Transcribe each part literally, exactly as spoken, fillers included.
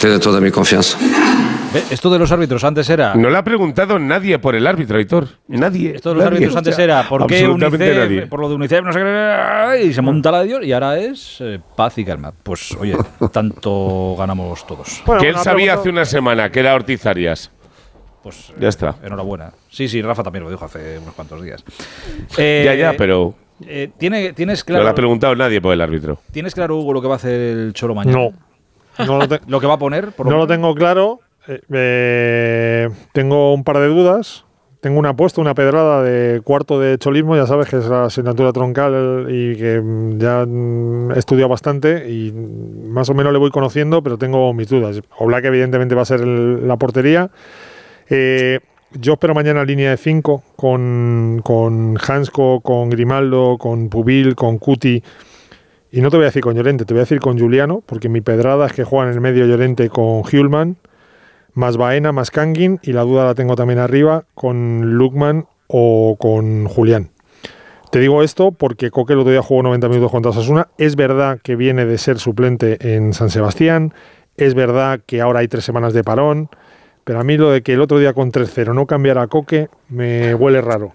tiene toda mi confianza. Esto de los árbitros antes era... No le ha preguntado nadie por el árbitro, Aitor. Nadie. Esto de los nadie. árbitros antes era ¿por qué Absolutamente nadie. UNICEF? Por lo de UNICEF, no sé qué... Y se monta la de Dios y ahora es eh, paz y calma. Pues, oye, tanto ganamos todos. Bueno, que él sabía pregunta... hace una semana que era Ortiz Arias. Pues ya está. Enhorabuena. Sí, sí, Rafa también lo dijo hace unos cuantos días. Eh, ya, ya, pero... Eh, ¿tiene, ¿Tienes claro... No le ha preguntado nadie por el árbitro. ¿Tienes claro, Hugo, lo que va a hacer el Cholo mañana? No. no lo, te... ¿Lo que va a poner? Por lo no lo tengo claro. Eh, eh, tengo un par de dudas. Tengo una apuesta, una pedrada de cuarto de cholismo, ya sabes que es la asignatura troncal y que ya he estudiado bastante y más o menos le voy conociendo, pero tengo mis dudas. Oblak evidentemente va a ser el, la portería. Eh, yo espero mañana línea de cinco con, con Hansko, con Grimaldo, con Pubil, con Cuti. Y no te voy a decir con Llorente, te voy a decir con Juliano, porque mi pedrada es que juegan en el medio Llorente con Hjulman, más Baena, más Kangin, y la duda la tengo también arriba con Lukman o con Julián. Te digo esto porque Coque el otro día jugó noventa minutos contra Osasuna. Es verdad que viene de ser suplente en San Sebastián, es verdad que ahora hay tres semanas de parón, pero a mí lo de que el otro día con tres cero no cambiara a Coque me huele raro.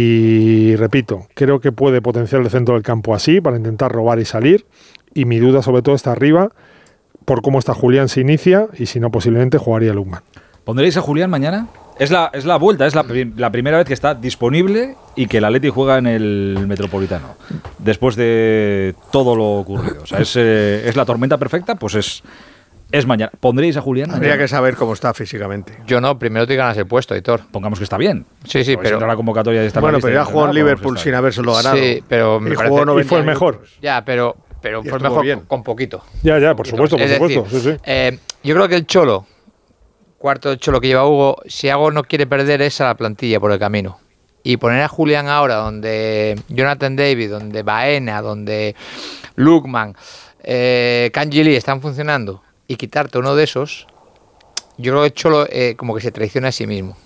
Y repito, creo que puede potenciar el centro del campo así para intentar robar y salir, y mi duda sobre todo está arriba, por cómo está Julián se inicia y si no posiblemente jugaría Lukman. ¿Pondréis a Julián mañana? Es la, es la vuelta, es la, la primera vez que está disponible y que el Atleti juega en el Metropolitano. Después de todo lo ocurrido. O sea, es, eh, es la tormenta perfecta, pues es, es mañana. ¿Pondréis a Julián? Habría mañana? que saber cómo está físicamente. Yo no, primero te ganas el puesto, Aitor. Pongamos que está bien. Sí, sí, pues pero... la convocatoria de esta Bueno, pero ya jugó en Liverpool sin habérselo ganado. Sí, pero me y, parece... jugó y fue el mejor. Ya, pero... Pero fue mejor bien. Con poquito. Ya, ya, por supuesto, por es supuesto. Decir, sí, sí. Eh, yo creo que el Cholo, cuarto del Cholo que lleva Hugo, si algo no quiere perder es a la plantilla por el camino. Y poner a Julián ahora, donde Jonathan David, donde Baena, donde Lukman, eh, Kangin Lee están funcionando, y quitarte uno de esos, yo creo que el Cholo eh, como que se traiciona a sí mismo.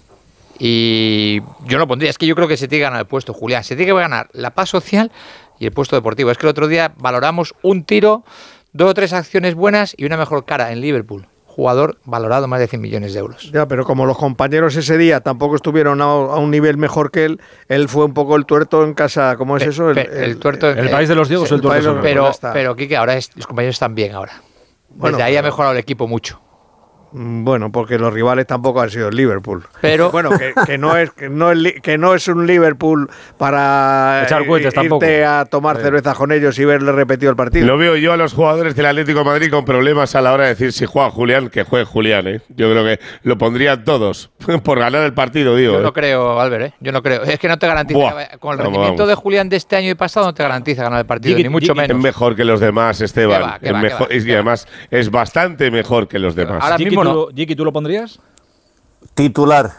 Y yo no pondría, es que yo creo que se tiene que ganar el puesto, Julián. Se tiene que ganar la paz social y el puesto deportivo. Es que el otro día valoramos un tiro, dos o tres acciones buenas y una mejor cara en Liverpool. Jugador valorado más de cien millones de euros. Ya, pero como los compañeros ese día tampoco estuvieron a, a un nivel mejor que él, él fue un poco el tuerto en casa. ¿Cómo es Pe, eso? El, pe, el, el tuerto. El, el país de los ciegos, el, el tuerto. Pero, pero, pero Quique, ahora es, los compañeros están bien ahora. Bueno, Desde ahí pero, ha mejorado el equipo mucho. Bueno, porque los rivales tampoco han sido el Liverpool. Pero bueno, que, que no es que no es que no es un Liverpool para echar cohetes irte tampoco. a tomar sí. cervezas con ellos y verle repetido el partido. Lo veo yo a los jugadores del Atlético de Madrid con problemas a la hora de decir si juega Julián, que juegue Julián, ¿eh? Yo creo que lo pondrían todos por ganar el partido, digo. Yo ¿eh? no creo, Albert, ¿eh? Yo no creo. Es que no te garantiza. Buah, con el vamos, rendimiento vamos. de Julián de este año y pasado no te garantiza ganar el partido, Gigi, ni mucho Gigi, menos. Es mejor que los demás, Esteban. ¿Qué va, qué es va, mejor, qué va, y además es bastante mejor que los demás. Ahora Gigi, mismo no. ¿tú, Gigi, ¿tú lo pondrías? Titular.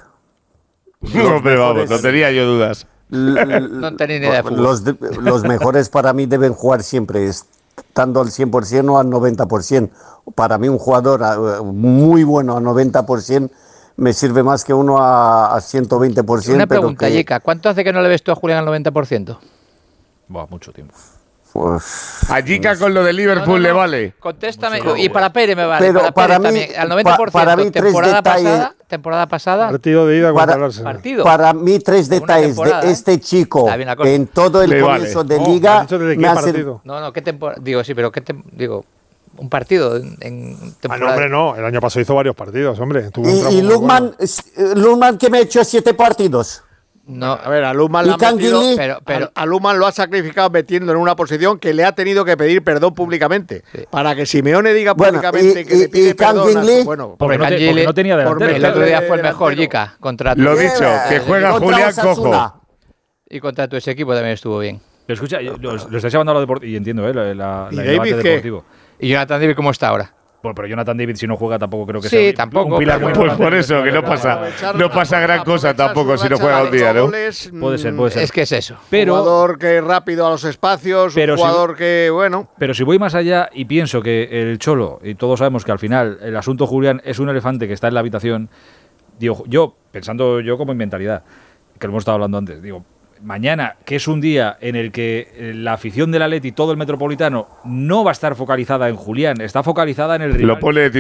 No, pero vamos, no tenía yo dudas. No tenía ni idea de fútbol. Los, de, los mejores para mí deben jugar siempre, estando al cien por ciento o al noventa por ciento. Para mí un jugador muy bueno a noventa por ciento me sirve más que uno a, a ciento veinte por ciento. Una pregunta, que... Yeka, ¿cuánto hace que no le ves tú a Julián al noventa por ciento? Buah, mucho tiempo. Pues, a Jica con lo de Liverpool no, no, no. le vale. Contéstame. No, y para Pérez me vale. Pero para, para Pérez mí, también. Al noventa por ciento. Pa, para mí, temporada pasada. Temporada pasada. Partido de ida contra el Arsenal. Partido. Para mí, tres detalles de este chico en todo el le comienzo vale. de no, liga. De me hace... No, no, ¿qué temporada? Digo, sí, pero ¿qué te... digo? Un partido en, en temporada. Ah, no, hombre, no. El año pasado hizo varios partidos, hombre. Tuvo y y Lukman, bueno. Lukman que me ha hecho siete partidos. No, a ver, a Lukman, la metido, pero, pero, a, a Lukman lo ha sacrificado metiendo en una posición que le ha tenido que pedir perdón públicamente. Sí. Para que Simeone diga bueno, públicamente y, que y, le pide y perdón. A, bueno, porque, no, te, porque no tenía delantero. El otro día fue el mejor, Jica. Contra lo dicho, que juega Julián Cojo. Y contra tu ese equipo también estuvo bien. Pero escucha, lo, lo estáis llevando a lo deportivo. Y entiendo, ¿eh? La, la, ¿Y la David qué? Deportivo. ¿Y Jonathan David cómo está ahora? Bueno, pero Jonathan David, si no juega, tampoco creo que sí, sea un, tampoco, un pilar muy Pues por eso, que no pasa, no pasa gran cosa tampoco si no juega un día, ¿no? Goles, puede ser, puede ser. Es que es eso. Pero, un jugador que es rápido a los espacios, un jugador si, que, bueno... Pero si voy más allá y pienso que el Cholo, y todos sabemos que al final el asunto Julián es un elefante que está en la habitación, digo, yo, pensando yo como en mentalidad, que lo hemos estado hablando antes, digo, mañana, que es un día en el que la afición del Atleti, todo el Metropolitano, no va a estar focalizada en Julián, está focalizada en el rival. Lo pone